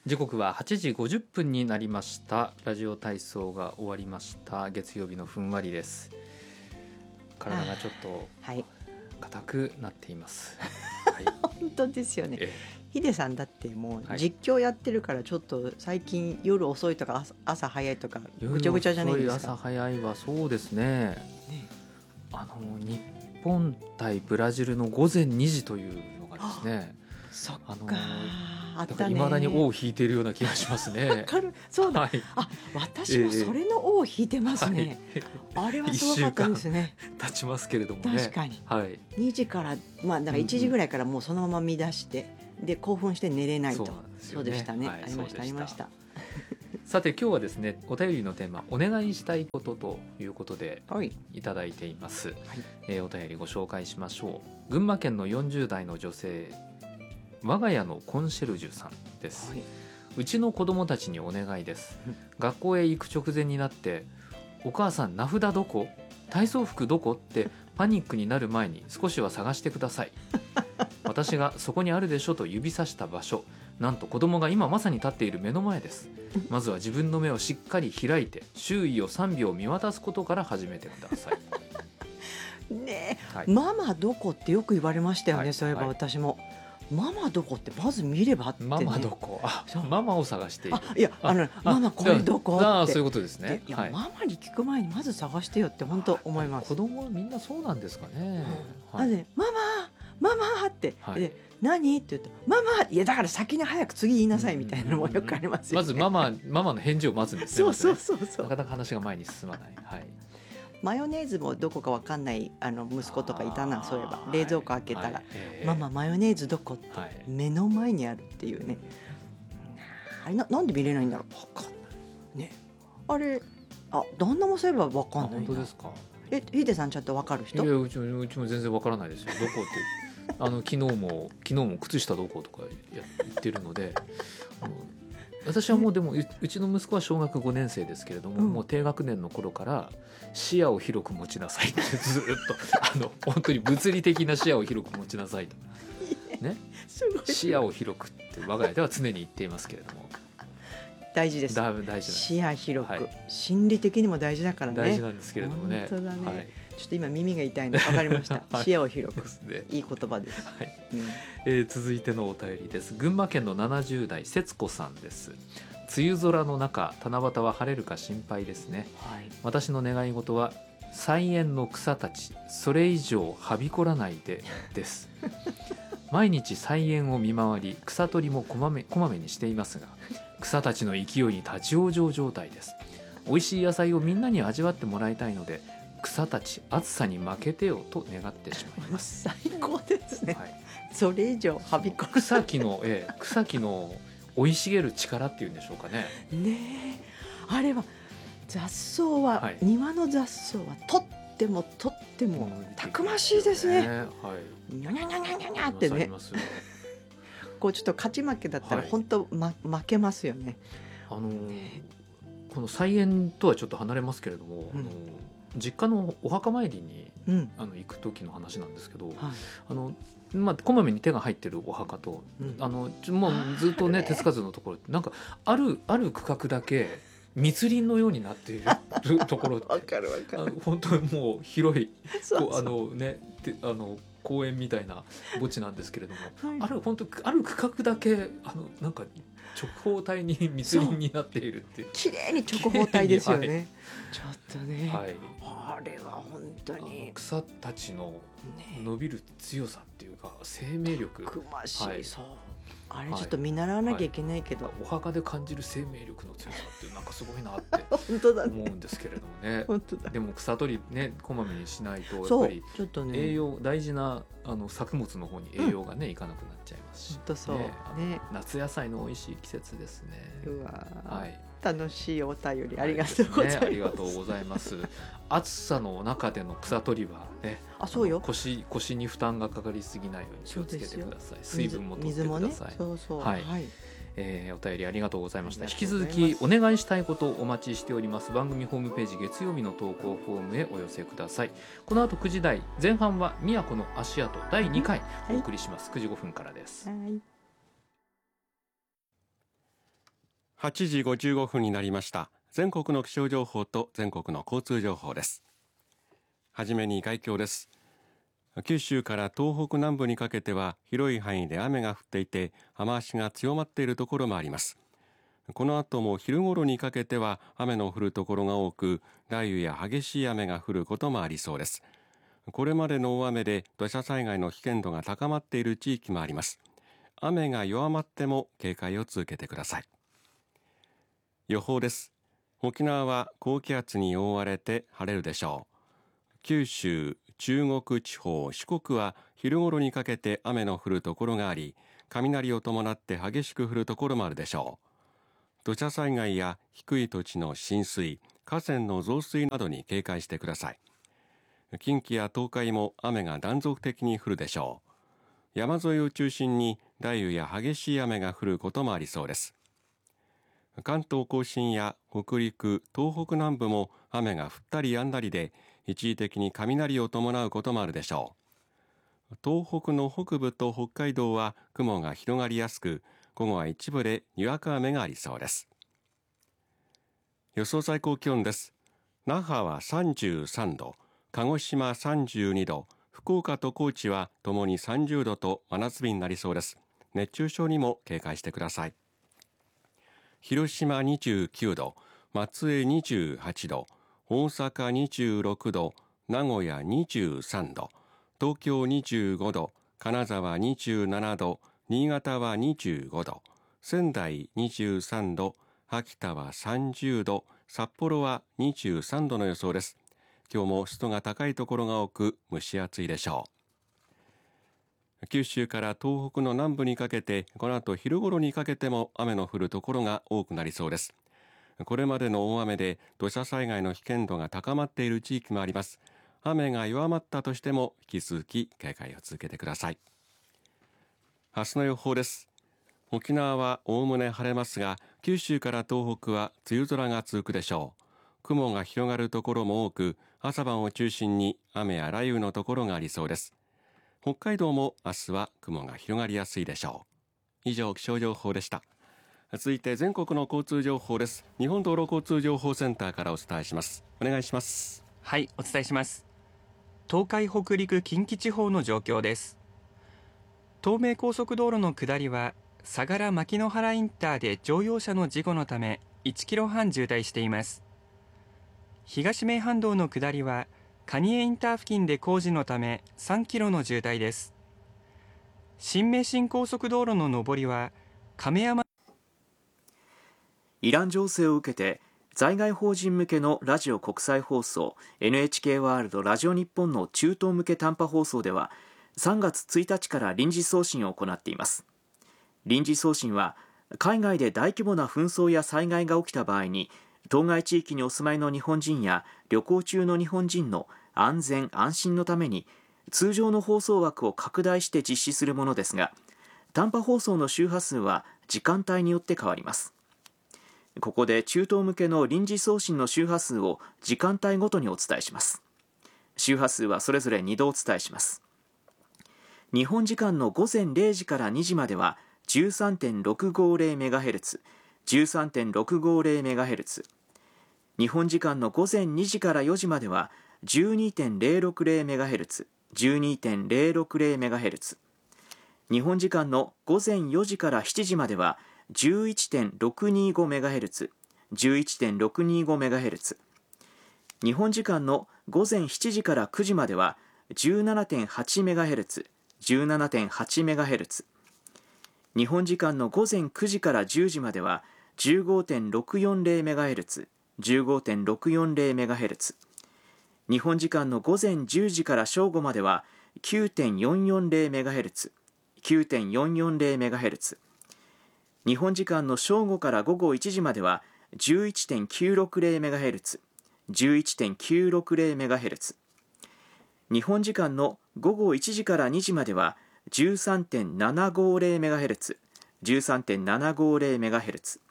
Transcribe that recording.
時刻は8時50分になりました。ラジオ体操が終わりました。月曜日のふんわりです。体がちょっと硬くなっています、はい、 本当ですよね。ヒデさんだってもう実況やってるからちょっと最近夜遅いとか朝早いとかぐちゃぐちゃじゃないですか。 夜遅い朝早いはそうですね。日本対ブラジルの午前2時というのがですね、 そっか、あったね。 未だに尾を引いているような気がしますね。 わかる、そうだ、 はい、 私もそれの尾を引いてますね、あれはすごかったですね。 1週間経ちますけれどもね。 確かに、 はい、 2時から、だから1時ぐらいからもうそのまま見出して、で興奮して寝れないと。そうでしたね、ありましたありました。 さて今日はですね、お便りのテーマお願いしたいことということでいただいています、お便りご紹介しましょう。群馬県の40代の女性、我が家のコンシェルジュさんです、うちの子供たちにお願いです、学校へ行く直前になってお母さん名札どこ、体操服どこってパニックになる前に少しは探してください私がそこにあるでしょと指さした場所、なんと子供が今まさに立っている目の前です。まずは自分の目をしっかり開いて周囲を3秒見渡すことから始めてくださいねえ、ママどこってよく言われましたよね、そういえば私も。ママどこってまず見ればってね。 ママどこ、ママを探している。 いやママこれどこって。 そういうことですね。 いや、ママに聞く前にまず探してよって本当思います。 子供はみんなそうなんですかね。 ママって、何って言うとママ、いやだから先に早く次言いなさいみたいなのもよくありますよね。 まずママの返事を待つんですね。 そうなかなか話が前に進まない。 マヨネーズもどこかわかんない息子とかいたな、そういえば冷蔵庫開けたら、マママヨネーズどこって目の前にあるっていうね。あれなんで見れないんだろう、わかんないね。あれ、旦那もそういえばわかんないな。 本当ですか。 ヒデさんちゃんとわかる人？ いや、うちも全然わからないですよ。どこって昨日も靴下どことか言ってるので私はもうでもうちの息子は小学5年生ですけれども、もう低学年の頃から視野を広く持ちなさいってずっと本当に物理的な視野を広く持ちなさいとね、視野を広くって我が家では常に言っていますけれども、 大事です。 大事視野広く、心理的にも大事だからね。 大事なんですけれどもね。 本当だね。ちょっと今耳が痛いの分かりました。視野を広く、いい言葉です。 続いてのお便りです。群馬県の70代節子さんです。梅雨空の中、七夕は晴れるか心配ですね、私の願い事は菜園の草たちそれ以上はびこらないでです毎日菜園を見回り草取りもこまめにしていますが、草たちの勢いに立ち往生状態です。美味しい野菜をみんなに味わってもらいたいので、草たち暑さに負けてよと願ってしまいます。 最高ですね、それ以上はびこらない。 草木の生い茂る力っていうんでしょうかね。 あれは雑草は、庭の雑草はとってもたくましいですね。にゃにゃにゃにゃにゃにゃってね。こうちょっと勝ち負けだったら本当負けますよね。 この菜園とはちょっと離れますけれども、実家のお墓参りに、行く時の話なんですけど、こまめに手が入ってるお墓と、もうずっとね手つかずのところってなんかある区画だけ密林のようになっているところわかる本当にもう広い公園みたいな墓地なんですけれども、本当ある区画だけなんか直方体に密林になっているっていう、 綺麗に直方体ですよね。ちょっとね、あれは本当に草たちの伸びる強さっていうか生命力、 たくましい、そうあれちょっと見習わなきゃいけないけど、 お墓で感じる生命力の強さってなんかすごいなって本当だ、 思うんですけれどもね。 本当だ。 でも草取りねこまめにしないとやっぱりちょっとね、 栄養大事な作物の方に栄養がね、いかなくなっちゃいますし、 本当そうね。 夏野菜の美味しい季節ですね。 楽しいお便りありがとうございます。 ありがとうございます。暑さの中での草取りはね、 そうよ、 腰に負担がかかりすぎないように気をつけてください。水分も取ってください。お便りありがとうございました。引き続きお願いしたいことをお待ちしております。番組ホームページ月曜日の投稿フォームへお寄せください。この後9時台前半は宮古の足跡第2回お送りします。9時5分からです。 8時55分になりました。全国の気象情報と全国の交通情報です。はじめに概況です。九州から東北南部にかけては広い範囲で雨が降っていて、雨足が強まっているところもあります。この後も昼頃にかけては雨の降るところが多く、雷雨や激しい雨が降ることもありそうです。これまでの大雨で土砂災害の危険度が高まっている地域もあります。雨が弱まっても警戒を続けてください。予報です。沖縄は高気圧に覆われて晴れるでしょう。九州、中国地方、四国は昼頃にかけて雨の降るところがあり、雷を伴って激しく降るところもあるでしょう。土砂災害や低い土地の浸水、河川の増水などに警戒してください。近畿や東海も雨が断続的に降るでしょう。山沿いを中心に雷雨や激しい雨が降ることもありそうです。関東甲信や北陸、東北南部も雨が降ったり止んだりで、一時的に雷を伴うこともあるでしょう。東北の北部と北海道は雲が広がりやすく、午後は一部でにわか雨がありそうです。予想最高気温です。那覇は33度、鹿児島32度、福岡と高知はともに30度と真夏日になりそうです。熱中症にも警戒してください。広島29度、松江28度、大阪26度、名古屋23度、東京25度、金沢27度、新潟は25度、仙台23度、秋田は30度、札幌は23度の予想です。今日も湿度が高いところが多く蒸し暑いでしょう。九州から東北の南部にかけて、この後昼頃にかけても雨の降るところが多くなりそうです。これまでの大雨で土砂災害の危険度が高まっている地域もあります。雨が弱まったとしても引き続き警戒を続けてください。明日の予報です。沖縄はおおむね晴れますが、九州から東北は梅雨空が続くでしょう。雲が広がるところも多く、朝晩を中心に雨や雷雨のところがありそうです。北海道も明日は雲が広がりやすいでしょう。以上、気象情報でした。続いて全国の交通情報です。日本道路交通情報センターからお伝えします。お願いします。 はい、お伝えします。東海北陸近畿地方の状況です。東名高速道路の下りは相良牧之原インターで乗用車の事故のため1キロ半渋滞しています。東名阪道の下りは蟹江インター付近で工事のため3キロの渋滞です。新名神高速道路の上りは亀山。 イラン情勢を受けて在外邦人向けのラジオ国際放送 NHK ワールドラジオ日本の中東向け短波放送では3月1日から臨時送信を行っています。臨時送信は海外で大規模な紛争や災害が起きた場合に当該地域にお住まいの日本人や旅行中の日本人の安全安心のために通常の放送枠を拡大して実施するものですが、短波放送の周波数は時間帯によって変わります。ここで中東向けの臨時送信の周波数を時間帯ごとにお伝えします。周波数はそれぞれ2度お伝えします。日本時間の午前0時から2時までは 13.650MHz、13.650MHz。日本時間の午前2時から4時までは 12.060MHz、12.060MHz。日本時間の午前4時から7時までは 11.625MHz、11.625MHz。日本時間の午前7時から9時までは 17.8MHz、17.8MHz。日本時間の午前9時から10時までは 15.640MHz、15.640MHz。日本時間の午前10時から正午までは 9.440MHz、9.440MHz。日本時間の正午から午後1時までは 11.960MHz、11.960MHz。日本時間の午後1時から2時までは 13.750MHz、13.750MHz。